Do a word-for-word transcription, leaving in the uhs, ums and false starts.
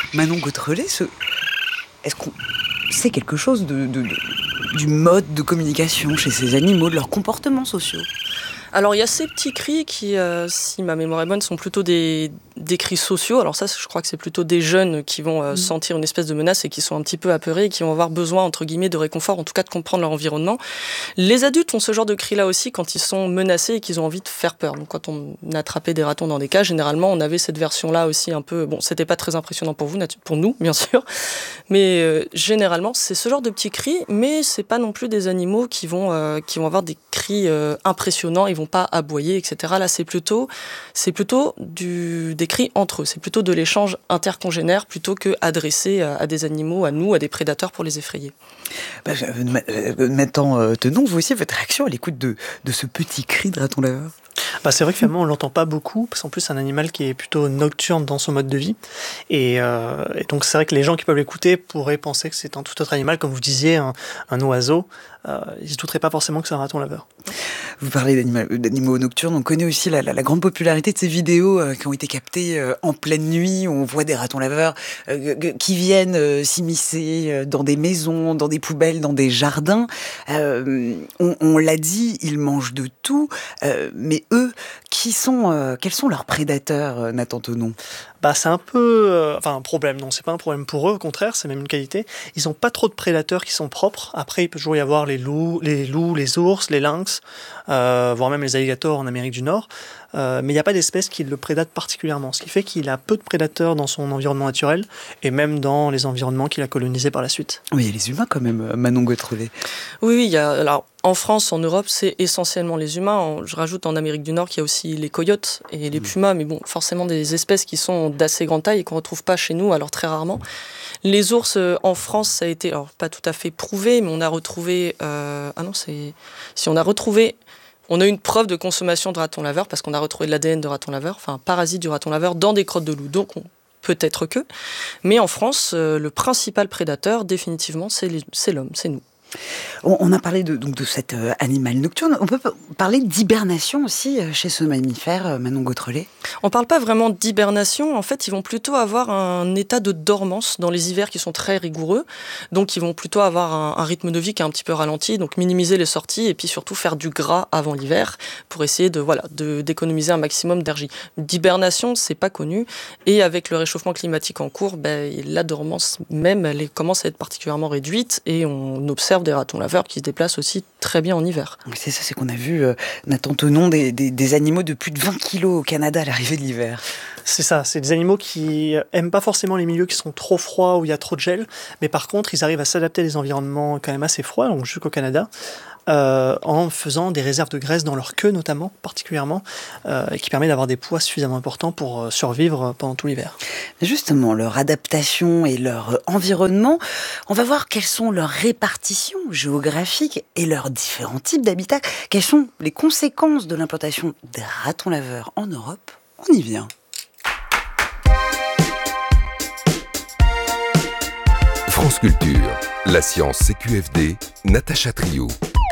Manon Gautrelet, ce... est-ce qu'on sait quelque chose de, de, de, du mode de communication chez ces animaux, de leurs comportements sociaux ? Alors il y a ces petits cris qui, euh, si ma mémoire est bonne, sont plutôt des, des cris sociaux. Alors ça, je crois que c'est plutôt des jeunes qui vont euh, mmh. sentir une espèce de menace et qui sont un petit peu apeurés et qui vont avoir besoin, entre guillemets, de réconfort, en tout cas de comprendre leur environnement. Les adultes ont ce genre de cris-là aussi quand ils sont menacés et qu'ils ont envie de faire peur. Donc quand on attrapait des ratons dans des cages, généralement on avait cette version-là aussi un peu... Bon, c'était pas très impressionnant pour vous, pour nous, bien sûr, mais euh, généralement c'est ce genre de petits cris, mais c'est pas non plus des animaux qui vont, euh, qui vont avoir des cris euh, impressionnants, ils vont pas aboyer, et cetera. Là, c'est plutôt, c'est plutôt du, des cris entre eux. C'est plutôt de l'échange intercongénère plutôt que adressé à, à des animaux, à nous, à des prédateurs pour les effrayer. Bah, maintenant, euh, tenons vous aussi votre réaction à l'écoute de, de ce petit cri de raton laveur. Bah c'est vrai que finalement on l'entend pas beaucoup parce qu'en plus c'est un animal qui est plutôt nocturne dans son mode de vie et, euh, et donc c'est vrai que les gens qui peuvent l'écouter pourraient penser que c'est un tout autre animal, comme vous disiez, un, un oiseau. Euh, ils ne se douteraient pas forcément que c'est un raton laveur. Vous parlez d'animaux, d'animaux nocturnes, on connaît aussi la, la, la grande popularité de ces vidéos euh, qui ont été captées euh, en pleine nuit, où on voit des ratons laveurs euh, qui viennent euh, s'immiscer euh, dans des maisons, dans des poubelles, dans des jardins. Euh, on, on l'a dit, ils mangent de tout, euh, mais eux, qui sont, euh, quels sont leurs prédateurs, euh, Nathan Tenon ? Bah, c'est un peu, euh, enfin un problème. Non, c'est pas un problème pour eux. Au contraire, c'est même une qualité. Ils n'ont pas trop de prédateurs qui sont propres. Après, il peut toujours y avoir les loups, les loups, les ours, les lynx, euh, voire même les alligators en Amérique du Nord. Euh, mais il n'y a pas d'espèce qui le prédate particulièrement, ce qui fait qu'il a peu de prédateurs dans son environnement naturel et même dans les environnements qu'il a colonisés par la suite. Oui, il y a les humains quand même, Manon Gautrelet. Oui, oui, il y a, alors, en France, en Europe, c'est essentiellement les humains. Je rajoute en Amérique du Nord qu'il y a aussi les coyotes et les pumas, mais bon, forcément des espèces qui sont d'assez grande taille et qu'on ne retrouve pas chez nous, alors très rarement. Les ours, euh, en France, ça a été, alors pas tout à fait prouvé, mais on a retrouvé... Euh, ah non, c'est... Si on a retrouvé... On a eu une preuve de consommation de raton laveur parce qu'on a retrouvé de l'A D N de raton laveur, enfin un parasite du raton laveur dans des crottes de loup. Donc on, peut-être que. Mais en France, euh, le principal prédateur, définitivement, c'est, les, c'est l'homme, c'est nous. On a parlé de, donc de cet euh, animal nocturne. On peut parler d'hibernation aussi euh, chez ce mammifère, euh, Manon Gautrelet. On ne parle pas vraiment d'hibernation. En fait, ils vont plutôt avoir un état de dormance dans les hivers qui sont très rigoureux. Donc, ils vont plutôt avoir un, un rythme de vie qui est un petit peu ralenti. Donc, minimiser les sorties et puis surtout faire du gras avant l'hiver pour essayer de, voilà, de, d'économiser un maximum d'énergie. D'hibernation, c'est pas connu. Et avec le réchauffement climatique en cours, ben, la dormance même, elle est, commence à être particulièrement réduite et on observe des ratons laveurs qui se déplacent aussi très bien en hiver. C'est ça, c'est qu'on a vu, euh, Nathan Tenon, des, des, des animaux de plus de vingt kilos au Canada à l'arrivée de l'hiver. C'est ça, c'est des animaux qui aiment pas forcément les milieux qui sont trop froids, où il y a trop de gel, mais par contre, ils arrivent à s'adapter à des environnements quand même assez froids, donc jusqu'au Canada, euh, en faisant des réserves de graisse dans leur queue notamment, particulièrement, euh, qui permet d'avoir des poids suffisamment importants pour survivre pendant tout l'hiver. Justement, leur adaptation et leur environnement, on va voir quelles sont leurs répartitions géographiques et leurs différents types d'habitats. Quelles sont les conséquences de l'implantation des ratons laveurs en Europe ? On y vient. France Culture, la science C Q F D, Natacha Trio.